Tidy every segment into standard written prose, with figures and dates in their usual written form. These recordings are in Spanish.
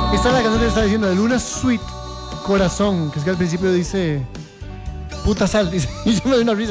Esta es la canción que está diciendo de Luna Sweet, Corazón, que es que al principio dice puta sal, dice, y yo me doy una risa,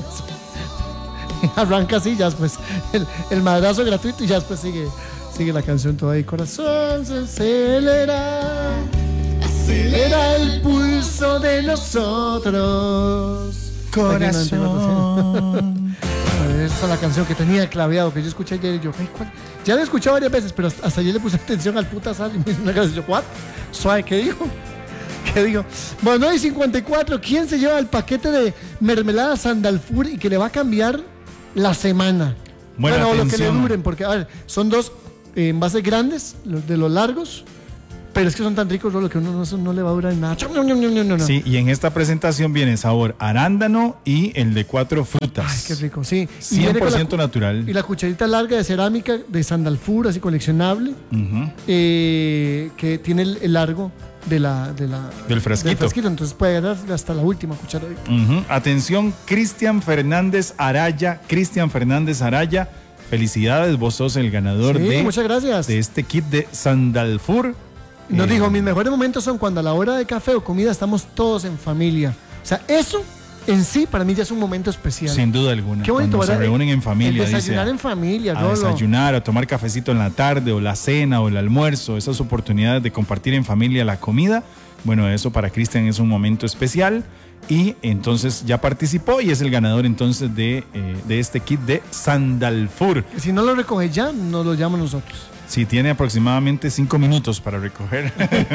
arranca así, ya después el madrazo gratuito y ya después sigue la canción toda ahí. Corazón se acelera, acelera el pulso de nosotros. Corazón. Esa es la canción que tenía claveado, que yo escuché ayer y yo, ya la he escuchado varias veces, pero hasta ayer le puse atención al puta sal y me hizo una canción, yo, ¿what? Suave, ¿qué dijo? ¿Qué digo? Bueno, 9:54, ¿quién se lleva el paquete de mermelada Sandalfur y que le va a cambiar la semana? Bueno, lo que le duren, porque, a ver, son dos envases grandes, de los largos, pero es que son tan ricos, lo que uno no le va a durar nada. No. Sí, y en esta presentación viene sabor arándano y el de 4 frutas. Ay, qué rico, sí. 100% natural. Y la cucharita larga de cerámica de Sandalfur, así coleccionable, que tiene el largo del frasquito. Entonces puede dar hasta la última cucharadita. Atención, Cristian Fernández Araya. Felicidades, vos sos el ganador muchas gracias. De este kit de Sandalfur. Nos dijo, mis mejores momentos son cuando a la hora de café o comida estamos todos en familia. O sea, eso en sí para mí ya es un momento especial. Sin duda alguna. Qué bonito, cuando se reúnen en familia. Desayunar en familia. A desayunar, a tomar cafecito en la tarde o la cena o el almuerzo. Esas oportunidades de compartir en familia la comida. Bueno, eso para Cristian es un momento especial. Y entonces ya participó y es el ganador entonces de este kit de Sandalfur. Si no lo recoge ya, nos lo llamamos nosotros. Sí, tiene aproximadamente 5 minutos para recoger.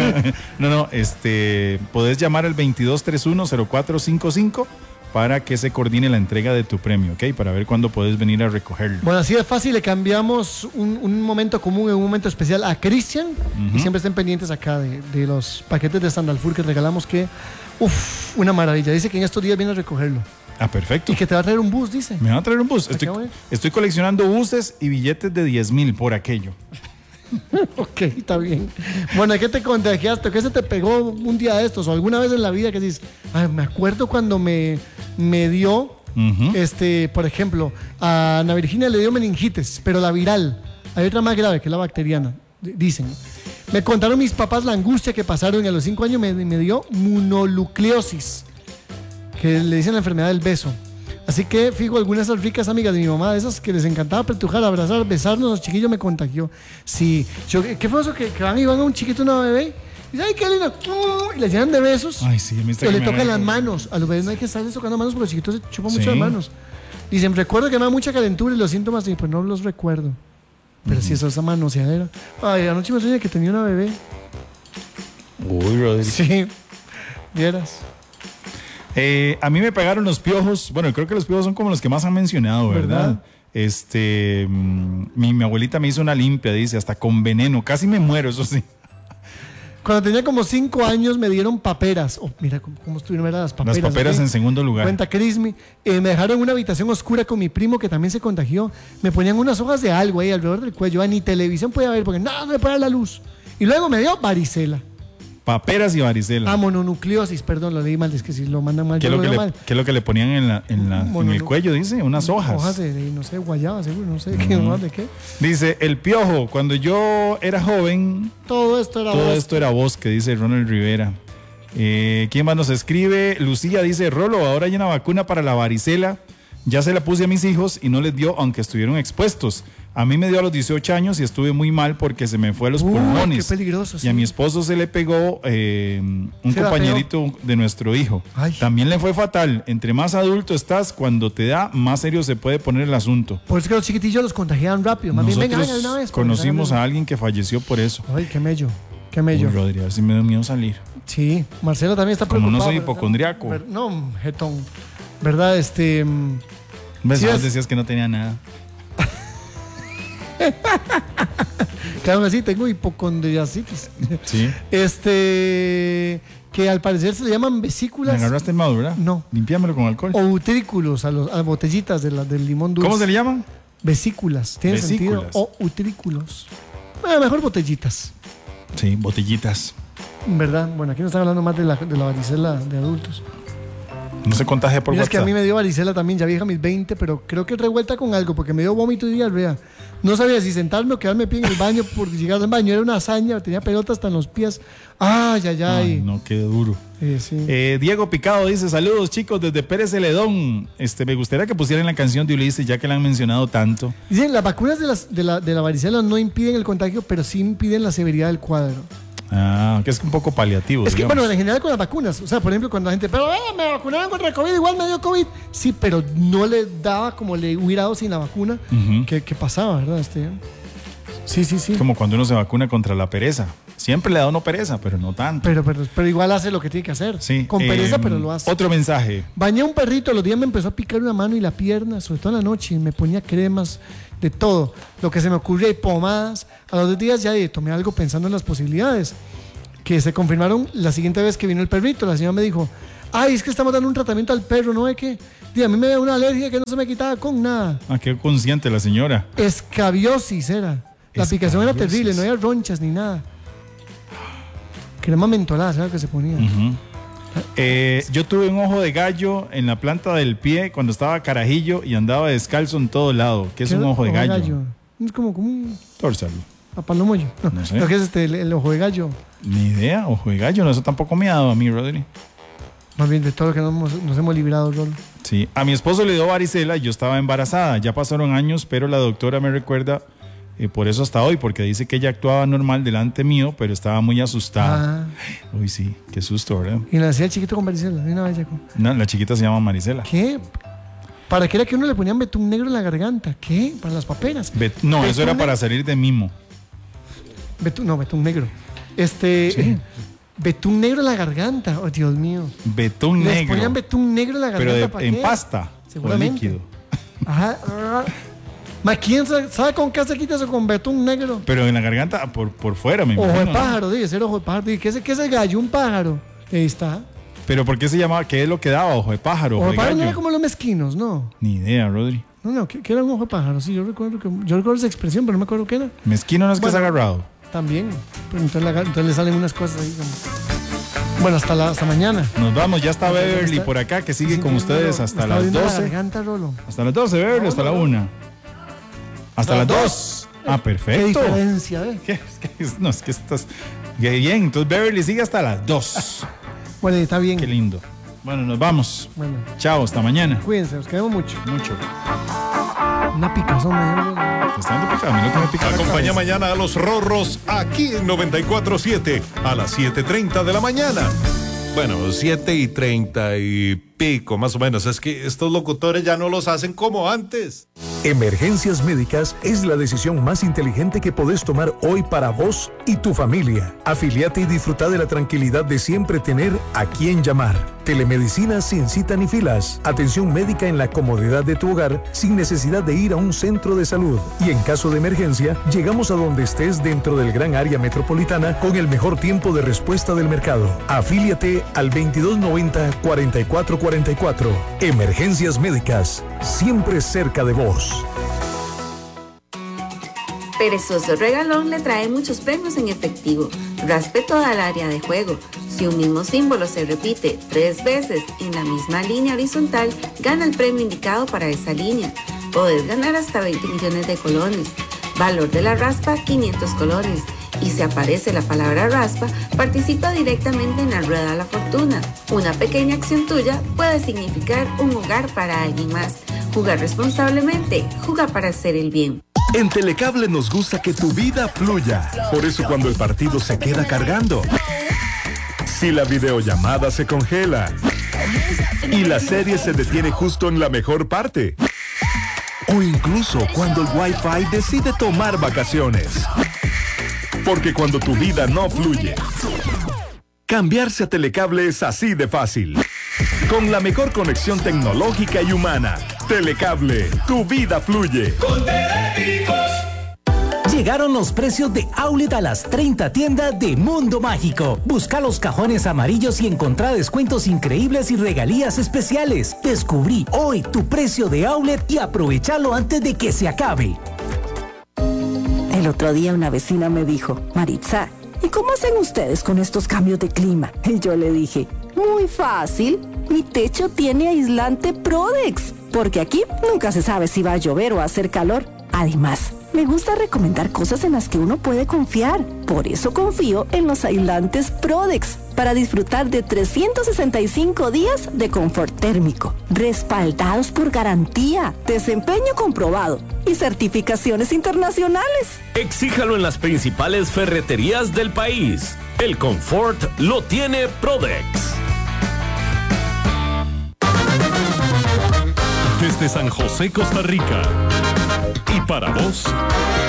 Podés llamar al 2231-0455 para que se coordine la entrega de tu premio, ¿ok? Para ver cuándo podés venir a recogerlo. Bueno, así de fácil, le cambiamos un momento común en un momento especial a Cristian. Y siempre estén pendientes acá de los paquetes de Sandalfur que regalamos, que, una maravilla. Dice que en estos días viene a recogerlo. Ah, perfecto. Y que te va a traer un bus, dice. Me va a traer un bus. Estoy coleccionando buses y billetes de 10,000 por aquello. Ok, está bien. Bueno, ¿qué te contagiaste? ¿Qué se te pegó un día de estos o alguna vez en la vida que dices, me acuerdo cuando me dio, por ejemplo, a Ana Virginia le dio meningitis, pero la viral. Hay otra más grave que es la bacteriana, dicen. Me contaron mis papás la angustia que pasaron y a los 5 años me dio mononucleosis, que le dicen la enfermedad del beso. Así que, fijo, algunas de esas ricas amigas de mi mamá, de esas que les encantaba apretujar, abrazar, besarnos, los chiquillos, me contagió. Sí, ¿qué fue eso? Que van y van a un chiquito, una bebé, y dicen, ¡ay, qué lindo! Y le llenan de besos. Ay, sí, o le tocan las manos. A los bebés no hay que estarles tocando manos porque los chiquitos se chupan mucho las manos. Dicen, recuerdo que me da mucha calentura y los síntomas, y pues no los recuerdo. Pero sí, esa manoseadera. Ay, anoche me soñé que tenía una bebé. Uy, Rodrigo. Sí, vieras. A mí me pegaron los piojos. Bueno, creo que los piojos son como los que más han mencionado, ¿verdad? Mi abuelita me hizo una limpia, dice, hasta con veneno. Casi me muero, eso sí. Cuando tenía como 5 años me dieron paperas. Mira cómo estuvieron las paperas. Las paperas en segundo lugar. Cuenta Crismi. Me dejaron en una habitación oscura con mi primo que también se contagió. Me ponían unas hojas de algo ahí alrededor del cuello. Ni televisión podía ver porque no me ponía la luz. Y luego me dio varicela. Paperas y varicela. Mononucleosis, perdón, lo leí mal, es que si lo mandan mal, ¿Qué es lo que le ponían en el cuello, dice? Unas hojas. Hojas de no sé, guayaba, seguro, no sé qué, hojas de qué. Dice, el piojo, cuando yo era joven... Todo esto era voz, que dice Ronald Rivera. ¿Quién más nos escribe? Lucía dice, Rolo, ahora hay una vacuna para la varicela. Ya se la puse a mis hijos y no les dio, aunque estuvieron expuestos. A mí me dio a los 18 años y estuve muy mal porque se me fue a los pulmones. Qué peligroso. Y a mi esposo se le pegó un compañerito de nuestro hijo. Ay. También le fue fatal. Entre más adulto estás, cuando te da, más serio se puede poner el asunto. Por eso es que los chiquitillos los contagiaban rápido. Nosotros una vez, conocimos a alguien que falleció por eso. Ay, qué mello. Qué mello. Rodrigo, así me dio miedo salir. Sí, Marcelo también está preocupado. Como no soy hipocondriaco. No, jetón. ¿Verdad? ¿Ves? Vos decías que no tenía nada. Claro que sí, tengo hipocondriacitis. Sí. Que al parecer se le llaman vesículas. ¿Me agarraste el modo, verdad? No. Limpiámelo con alcohol. O utrículos, a las botellitas del limón dulce. ¿Cómo se le llaman? Vesículas. ¿Tiene sentido? O utrículos. Mejor botellitas. Sí, botellitas. ¿Verdad? Bueno, aquí no están hablando más de la varicela de adultos. No se contagia por Mira, WhatsApp. Es que a mí me dio varicela también, ya vieja mis 20, pero creo que revuelta con algo, porque me dio vómito y diarrea. No sabía si sentarme o quedarme pie en el baño, porque llegar al baño era una hazaña, tenía pelota hasta en los pies. Ay. No, qué duro. Sí. Diego Picado dice, saludos chicos desde Pérez Celedón. Me gustaría que pusieran la canción de Ulises, ya que la han mencionado tanto. Dicen, las vacunas de la varicela no impiden el contagio, pero sí impiden la severidad del cuadro. Que es un poco paliativo. Es que, digamos. bueno, en general con las vacunas, o sea, por ejemplo, cuando la gente, pero me vacunaron contra el COVID, igual me dio COVID. Sí, pero no le daba como le hubiera dado sin la vacuna. ¿Qué pasaba, verdad? Sí. Como cuando uno se vacuna contra la pereza. Siempre le da uno pereza, pero no tanto. Pero igual hace lo que tiene que hacer. Sí. Con pereza, pero lo hace. Otro mensaje. Bañé a un perrito, los días me empezó a picar una mano y la pierna, sobre todo en la noche, y me ponía cremas, de todo. Lo que se me ocurría y pomadas. A los 2 días ya tomé algo pensando en las posibilidades, que se confirmaron la siguiente vez que vino el perrito. La señora me dijo, es que estamos dando un tratamiento al perro, ¿no ve qué? A mí me da una alergia que no se me quitaba con nada. Qué consciente la señora. Escabiosis era. La picación era terrible, no había ronchas ni nada. Crema mentolada, ¿sabes que se ponía? Yo tuve un ojo de gallo en la planta del pie cuando estaba carajillo y andaba descalzo en todo lado. ¿Qué es un ojo de gallo? Es como un... Tórsalo. Papalomoyo. No sé. ¿Qué es el ojo de gallo? Ni idea, ojo de gallo. No, eso tampoco me ha dado a mí, Rodri. Más bien de todo lo que nos hemos librado, Rol. Sí, a mi esposo le dio varicela y yo estaba embarazada. Ya pasaron años, pero la doctora me recuerda por eso hasta hoy, porque dice que ella actuaba normal delante mío, pero estaba muy asustada. Uy, sí, qué susto, ¿verdad? Y nacía el chiquito con varicela. No, la chiquita se llama Marisela. ¿Qué? ¿Para qué era que uno le ponían betún negro en la garganta? ¿Qué? ¿Para las paperas? No, eso era para salir de mimo. Betún negro. Sí. Betún negro en la garganta. Oh, Dios mío. Betún negro. Les ponían betún negro en la garganta. Pero en pasta. Seguramente. O líquido. Ajá. ¿Quién sabe con qué se quita eso? Con betún negro. Pero en la garganta, por fuera, me imagino. Ojo de pájaro, debe ser ojo de pájaro. ¿Qué es el gallo? Un pájaro. Ahí está. ¿Pero por qué se llamaba? ¿Qué es lo que daba? Ojo de pájaro, ojo de gallo. No era como los mezquinos, ¿no? Ni idea, Rodri. No, ¿qué era un ojo de pájaro? Sí, yo recuerdo esa expresión, pero no me acuerdo qué era. Mezquino no es que se ha agarrado. También. Pero entonces le salen unas cosas ahí como... Bueno, hasta mañana. Nos vamos, ya está Beverly por acá, que sigue con ustedes hasta las 12. Garganta, Rolo. Hasta las 12, Beverly, hasta la 1. Hasta las 2. Perfecto. Qué diferencia, No, es que estás... Bien, entonces Beverly sigue hasta las 2. Bueno, está bien. Qué lindo. Bueno, nos vamos. Bueno. Chao, hasta mañana. Cuídense, os queremos mucho. Mucho. Una picazón, Te está dando picado, a mí lo que me pica. Acompaña mañana a los Rorros aquí en 94.7 a las 7:30 de la mañana. Bueno, 7:30 y pico, más o menos. Es que estos locutores ya no los hacen como antes. Emergencias Médicas es la decisión más inteligente que podés tomar hoy para vos y tu familia. Afíliate y disfruta de la tranquilidad de siempre tener a quién llamar. Telemedicina sin cita ni filas. Atención médica en la comodidad de tu hogar sin necesidad de ir a un centro de salud. Y en caso de emergencia, llegamos a donde estés dentro del gran área metropolitana con el mejor tiempo de respuesta del mercado. Afíliate al 2290-4444. Emergencias Médicas, siempre cerca de vos. Perezoso Regalón le trae muchos premios en efectivo. Raspe toda el área de juego. Si un mismo símbolo se repite 3 veces en la misma línea horizontal, gana el premio indicado para esa línea. Podés ganar hasta 20 millones de colones. Valor de la raspa, 500 colones. Y si aparece la palabra raspa, participa directamente en la Rueda de la Fortuna. Una pequeña acción tuya puede significar un hogar para alguien más. Jugar responsablemente, juega para hacer el bien. En Telecable nos gusta que tu vida fluya. Por eso cuando el partido se queda cargando, si la videollamada se congela y la serie se detiene justo en la mejor parte, o incluso cuando el Wi-Fi decide tomar vacaciones. Porque cuando tu vida no fluye, cambiarse a Telecable es así de fácil. Con la mejor conexión tecnológica y humana. Telecable, tu vida fluye. Con Teléticos. Llegaron los precios de Outlet a las 30 tiendas de Mundo Mágico. Busca los cajones amarillos y encontrá descuentos increíbles y regalías especiales. Descubrí hoy tu precio de Outlet y aprovechalo antes de que se acabe. El otro día una vecina me dijo, Maritza, ¿y cómo hacen ustedes con estos cambios de clima? Y yo le dije, Muy fácil. Mi techo tiene aislante Prodex, porque aquí nunca se sabe si va a llover o a hacer calor. Además, me gusta recomendar cosas en las que uno puede confiar. Por eso confío en los aislantes Prodex, para disfrutar de 365 días de confort térmico, respaldados por garantía, desempeño comprobado y certificaciones internacionales. Exíjalo en las principales ferreterías del país. El confort lo tiene Prodex. Desde San José, Costa Rica. Y para vos,